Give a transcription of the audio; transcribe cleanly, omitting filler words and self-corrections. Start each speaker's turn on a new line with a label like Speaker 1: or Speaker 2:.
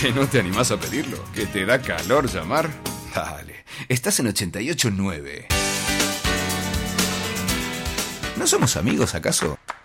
Speaker 1: ¿Que no te animás a pedirlo? ¿Que te da calor llamar? Dale, estás en 88.9. ¿No somos amigos acaso?